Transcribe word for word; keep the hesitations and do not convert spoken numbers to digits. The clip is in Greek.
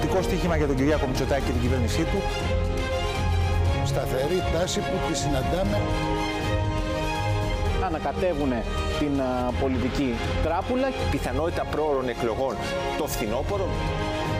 πολιτικό στοίχημα για τον Κυριάκο Μητσοτάκη και την κυβέρνησή του. Σταθερή τάση που τη συναντάμε. Ανακατεύουν την α, πολιτική τράπουλα. Πιθανότητα πρόωρων εκλογών το φθινόπωρο.